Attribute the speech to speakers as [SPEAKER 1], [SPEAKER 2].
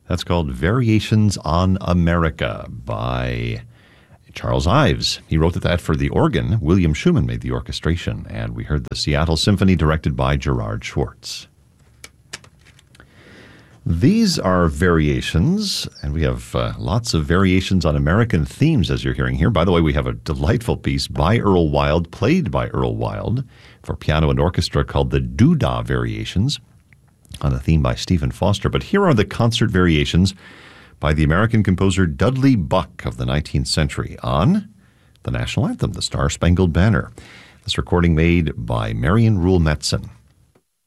[SPEAKER 1] That's called Variations on America by Charles Ives. He wrote that for the organ. William Schumann made the orchestration, and we heard the Seattle Symphony directed by Gerard Schwartz. These are variations, and we have lots of variations on American themes, as you're hearing here. By the way, we have a delightful piece by Earl Wild, played by Earl Wild, for piano and orchestra called the Doodah Variations, on a theme by Stephen Foster. But here are the concert variations by the American composer Dudley Buck of the 19th century on the national anthem, the Star-Spangled Banner. This recording made by Marion Rule Metzen.